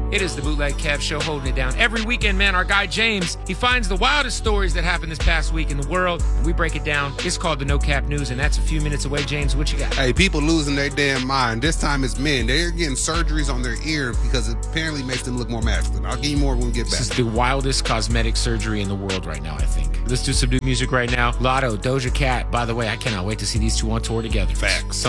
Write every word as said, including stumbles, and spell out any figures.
It is the Bootleg Kev Show, holding it down every weekend, man. Our guy James, he finds the wildest stories that happened this past week in the world, and we break it down. It's called the No Cap News, and that's a few minutes away. James, what you got? Hey, people losing their damn mind. This time it's men. They're getting surgeries on their ear because it apparently makes them look more masculine. I'll give you more when we get back. This is the wildest cosmetic surgery in the world right now, I think. Let's do some new music right now. Lotto, Doja Cat. By the way, I cannot wait to see these two on tour together. Facts.